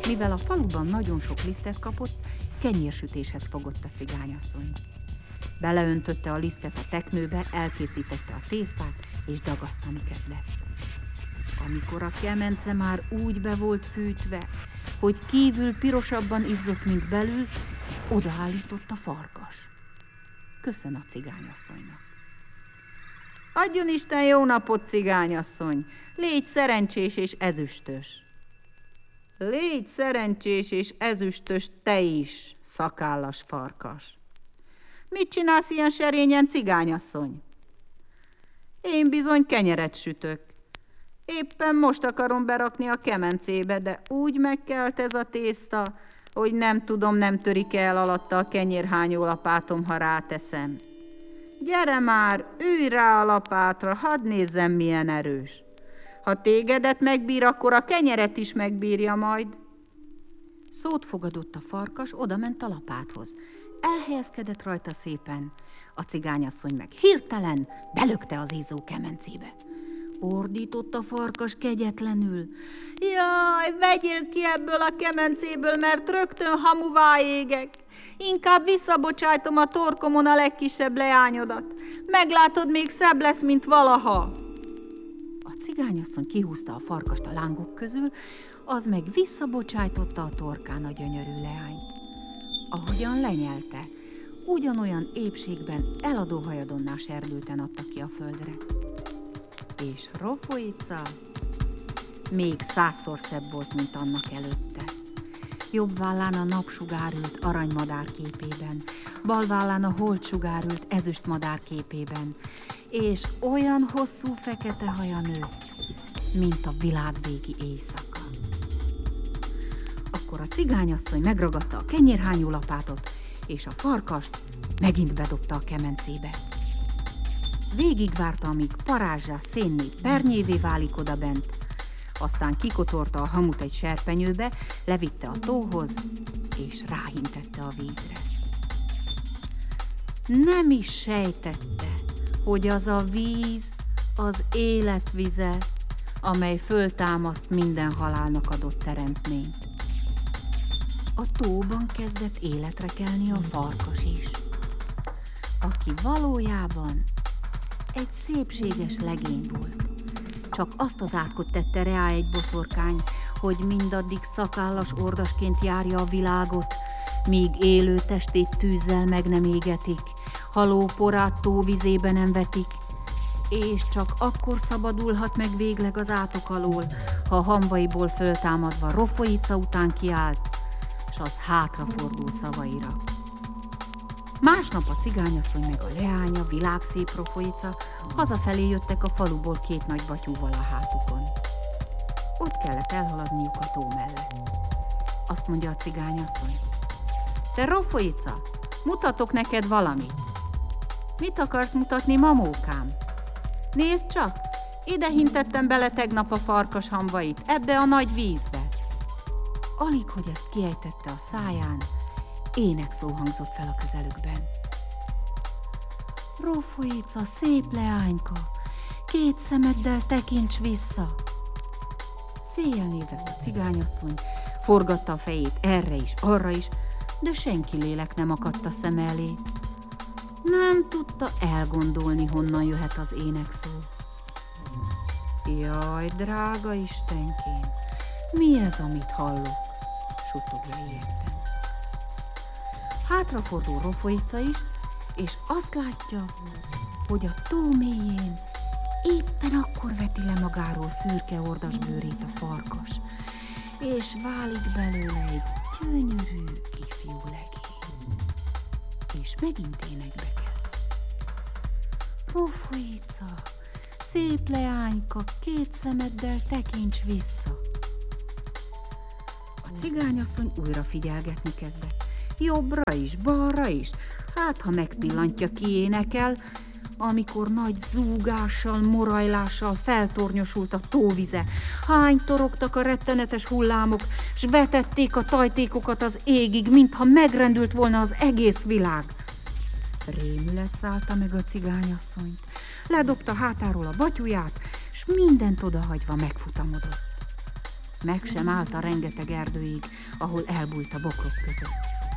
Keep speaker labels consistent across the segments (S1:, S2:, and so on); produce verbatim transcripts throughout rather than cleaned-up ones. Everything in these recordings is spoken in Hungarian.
S1: Mivel a faluban nagyon sok lisztet kapott, kenyérsütéshez fogott a cigányasszony. Beleöntötte a lisztet a teknőbe, elkészítette a tésztát, és dagasztani kezdett. Amikor a kemence már úgy be volt fűtve, hogy kívül pirosabban izzott, mint belül, odaállított a farkas. Köszön a cigányasszonynak. Adjon Isten jó napot, cigányasszony! Légy szerencsés és ezüstös! Légy szerencsés és ezüstös te is, szakállas farkas! Mit csinálsz ilyen serényen, cigányasszony? Én bizony kenyeret sütök. Éppen most akarom berakni a kemencébe, de úgy megkelt ez a tészta, hogy nem tudom, nem törik el alatta a kenyérhányó lapátom, ha ráteszem. Gyere már, ülj rá a lapátra, hadd nézzem, milyen erős. Ha tégedet megbír, akkor a kenyeret is megbírja majd. Szót fogadott a farkas, odament a lapáthoz. Elhelyezkedett rajta szépen. A cigányasszony meg hirtelen belökte az izzó kemencébe. Ordított a farkas kegyetlenül. Jaj, vegyél ki ebből a kemencéből, mert rögtön hamuvá égek. Inkább visszabocsájtom a torkomon a legkisebb leányodat. Meglátod, még szebb lesz, mint valaha. A cigányasszony kihúzta a farkast a lángok közül, az meg visszabocsájtotta a torkán a gyönyörű leányt. Ahogyan lenyelte, ugyanolyan épségben eladó hajadonnás erdülten adta ki a földre. És Rofoica még százszor szebb volt, mint annak előtte. Jobb vállán a napsugár ült aranymadár képében, bal vállán a holdsugár ült ezüstmadár képében, és olyan hosszú fekete haja nőtt, mint a világvégi éjszaka. Akkor a cigányasszony megragadta a kenyérhányó lapátot, és a farkast megint bedobta a kemencébe. Végigvárta, amíg parázsá szénné pernyévé válik odabent, aztán kikotorta a hamut egy serpenyőbe, levitte a tóhoz, és ráhintette a vízre. Nem is sejtette, hogy az a víz az életvize, amely föltámaszt minden halálnak adott teremtményt. A tóban kezdett életre kelni a farkas is, aki valójában egy szépséges legény volt. Csak azt az átkot tette rá egy boszorkány, hogy mindaddig szakállas ordasként járja a világot, míg élő testét tűzzel meg nem égetik, haló porát tóvizébe nem vetik, és csak akkor szabadulhat meg végleg az átok alól, ha hamvaiból föltámadva Rofoica után kiállt, s az hátrafordul szavaira. Másnap a cigányasszony meg a leánya, világszép Rofoica hazafelé jöttek a faluból két nagy batyúval a hátukon. Ott kellett elhaladniuk a tó mellett. Azt mondja a cigányasszony: Te Rofoica, mutatok neked valamit. Mit akarsz mutatni, mamókám? Nézd csak, ide hintettem bele tegnap a farkas hamvait, ebbe a nagy vízbe. Alig, hogy ezt kiejtette a száján, énekszó hangzott fel a közelükben. Rofoica, szép leányka, két szemeddel tekints vissza. Széjjel nézett a cigányasszony, forgatta a fejét erre is, arra is, de senki lélek nem akadt a szeme elé. Nem tudta elgondolni, honnan jöhet az énekszó. Jaj, drága Istenkém, mi ez, amit hallok? Suttogja értem. Hátrafordul Rofoica is, és azt látja, hogy a tó mélyén éppen akkor veti le magáról szürke ordas bőrét a farkas, és válik belőle egy gyönyörű ifjú legény. És megint énekbe kezd. Rofoica, szép leányka, két szemeddel tekints vissza. A cigányasszony újra figyelgetni kezdett. Jobbra is, balra is, hát ha megpillantja, ki énekel, amikor nagy zúgással, morajlással feltornyosult a tóvize. Hány torogtak a rettenetes hullámok, s vetették a tajtékokat az égig, mintha megrendült volna az egész világ. Rémület szállta meg a cigányasszonyt, ledobta hátáról a batyuját, s mindent odahagyva megfutamodott. meg sem állt a rengeteg erdőig, ahol elbújt a bokrok között.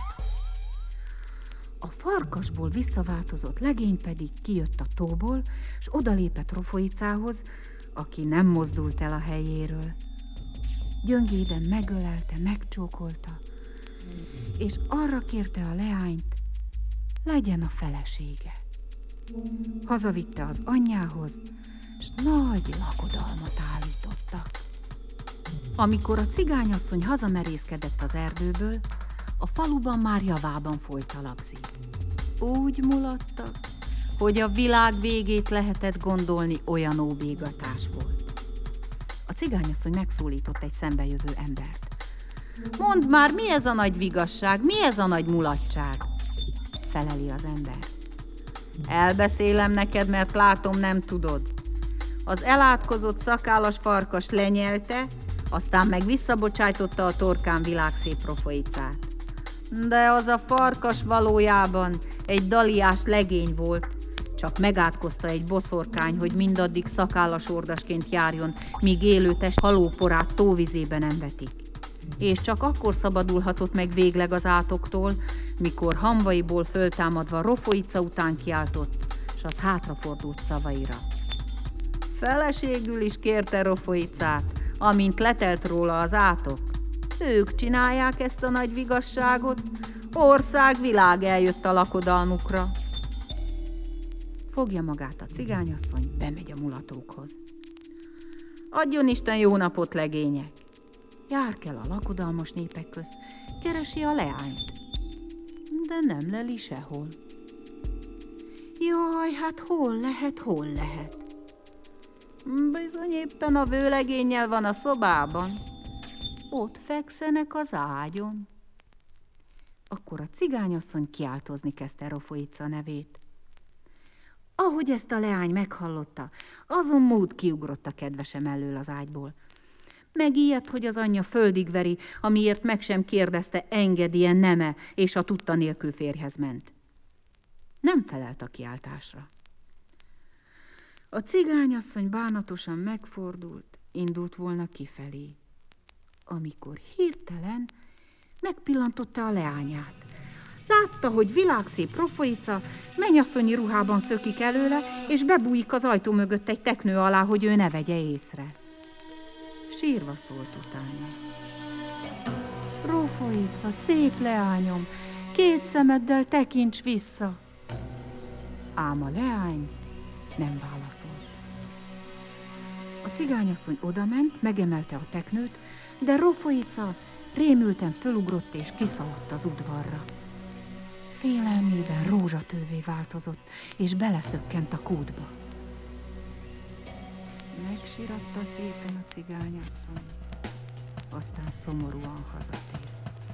S1: A farkasból visszaváltozott legény pedig kijött a tóból, s odalépett Rofoicához, aki nem mozdult el a helyéről. Gyöngéden megölelte, megcsókolta, és arra kérte a leányt, legyen a felesége. Hazavitte az anyjához, s nagy lakodalmat állítottak. Amikor a cigányasszony hazamerészkedett az erdőből, a faluban már javában folyt a lagzik. Úgy mulattak, hogy a világ végét lehetett gondolni, olyan óbégatás volt. A cigányasszony megszólított egy szembejövő embert. Mondd már, mi ez a nagy vigasság, mi ez a nagy mulatság? Feleli az ember. Elbeszélem neked, mert látom, nem tudod. Az elátkozott szakállas farkas lenyelte, aztán meg visszabocsájtotta a torkán világszép Rofoicát. De az a farkas valójában egy daliás legény volt, csak megátkozta egy boszorkány, hogy mindaddig szakállas ordasként járjon, míg élő test halóporát tóvizébe nem vetik. És csak akkor szabadulhatott meg végleg az átoktól, mikor hamvaiból föltámadva Rofoica után kiáltott, s az hátrafordult szavaira. Feleségül is kérte Rofoicát, amint letelt róla az átok. Ők csinálják ezt a nagy vigasságot, ország, világ eljött a lakodalmukra. Fogja magát a cigányasszony, bemegy a mulatókhoz. Adjon Isten jó napot, legények! Jár kell a lakodalmas népek közt, keresi a leányt, de nem leli sehol. Jaj, hát hol lehet, hol lehet? Bizony éppen a vőlegénnyel van a szobában. Ott fekszenek az ágyon. Akkor a cigányasszony kiáltozni kezdte Rofoica nevét. Ahogy ezt a leány meghallotta, azon mód kiugrott a kedvesem elől az ágyból. Megijedt, hogy az anyja földig veri, amiért meg sem kérdezte, engedélye neme, és a tudta nélkül férjhez ment. Nem felelt a kiáltásra. A cigányasszony bánatosan megfordult, indult volna kifelé, amikor hirtelen megpillantotta a leányát. Látta, hogy világszép Rofoica mennyasszonyi ruhában szökik előle, és bebújik az ajtó mögött egy teknő alá, hogy ő ne vegye észre. Sírva szólt utána. Rofoica, szép leányom, két szemeddel tekints vissza. Ám a leány nem válaszolt. A cigányasszony odament, megemelte a teknőt, de Rofoica rémülten fölugrott és kiszaladt az udvarra. Félelmében rózsatővé változott, és beleszökkent a kútba. Megsiratta szépen a cigányasszony, aztán szomorúan hazatért.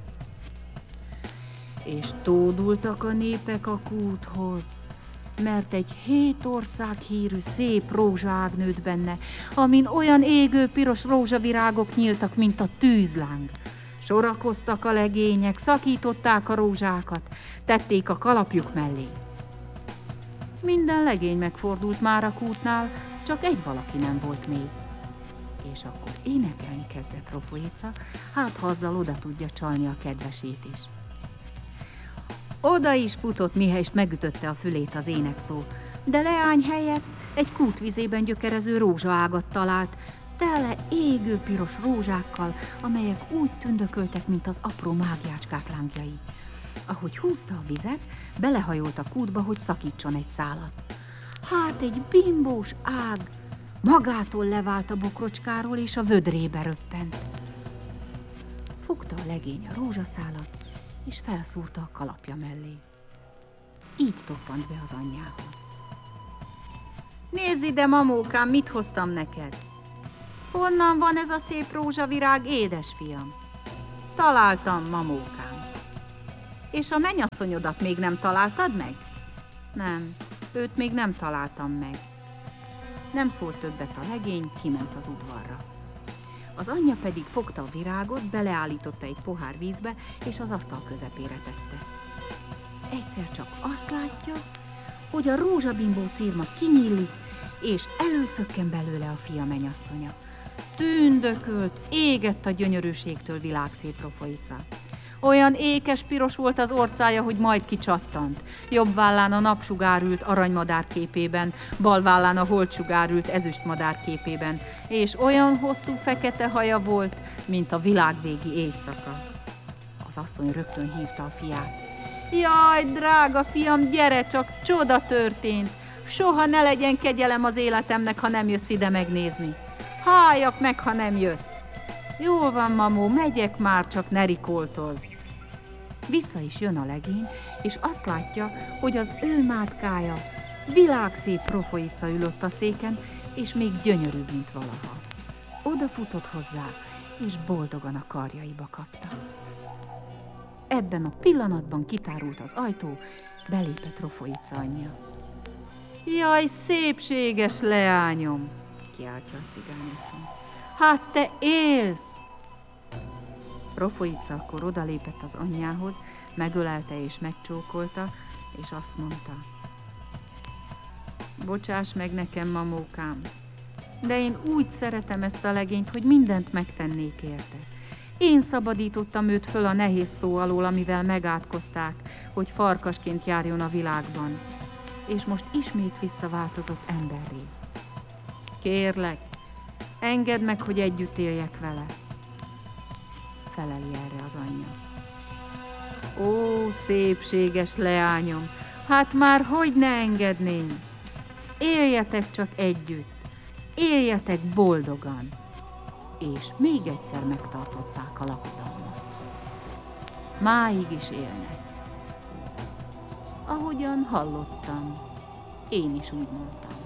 S1: És tódultak a népek a kúthoz, mert egy hét ország hírű szép rózsaág nőtt benne, amin olyan égő piros rózsavirágok nyíltak, mint a tűzláng. Sorakoztak a legények, szakították a rózsákat, tették a kalapjuk mellé. Minden legény megfordult már a kútnál, csak egy valaki nem volt még. És akkor énekelni kezdett Rofoica, hát ha azzal oda tudja csalni a kedvesét is. Oda is futott, mihelyest megütötte a fülét az énekszó, de leány helyett egy kútvizében gyökerező rózsaágat talált, tele égő piros rózsákkal, amelyek úgy tündököltek, mint az apró mágiácskák lángjai. Ahogy húzta a vizet, belehajolt a kútba, hogy szakítson egy szálat. Hát egy bimbós ág magától levált a bokrocskáról, és a vödrébe röppent. Fogta a legény a rózsaszálat, és felszúrta a kalapja mellé. Így toppant be az anyjához. Nézz ide, mamókám, mit hoztam neked! Honnan van ez a szép rózsavirág, édesfiam? Találtam, mamókám. És a mennyasszonyodat még nem találtad meg? Nem, őt még nem találtam meg. Nem szólt többet a legény, kiment az udvarra. Az anyja pedig fogta a virágot, beleállította egy pohár vízbe, és az asztal közepére tette. Egyszer csak azt látja, hogy a rózsabimbó szirma kinyílik, és előszökken belőle a fia mennyasszonya. Tündökölt, égett a gyönyörűségtől világszép Profojca. Olyan ékes-piros volt az orcája, hogy majd kicsattant. Jobb vállán a napsugár ült aranymadár képében, bal vállán a holdsugár ült ezüstmadár képében, és olyan hosszú fekete haja volt, mint a világvégi éjszaka. Az asszony rögtön hívta a fiát. Jaj, drága fiam, gyere csak, csoda történt! Soha ne legyen kegyelem az életemnek, ha nem jössz ide megnézni. Háljak meg, ha nem jössz. Jól van, mamó, megyek már, csak ne rikoltozz. Vissza is jön a legény, és azt látja, hogy az ő mátkája, világszép Profojca ülött a széken, és még gyönyörűbb, mint valaha. Oda futott hozzá, és boldogan a karjaiba kapta. Ebben a pillanatban kitárult az ajtó, belépett Profojca anyja. Jaj, szépséges leányom, kiáltja a cigányasszony. Hát te élsz! Profojca akkor odalépett az anyjához, megölelte és megcsókolta, és azt mondta. Bocsáss meg nekem, mamókám, de én úgy szeretem ezt a legényt, hogy mindent megtennék érte. Én szabadítottam őt föl a nehéz szó alól, amivel megátkozták, hogy farkasként járjon a világban, és most ismét visszaváltozott emberré. Kérlek, engedd meg, hogy együtt éljek vele, feleli erre az anyja. Ó, szépséges leányom, hát már hogy ne engedném? Éljetek csak együtt, éljetek boldogan. És még egyszer megtartották a lakodalmat. Máig is élnek. Ahogyan hallottam, én is úgy mondtam.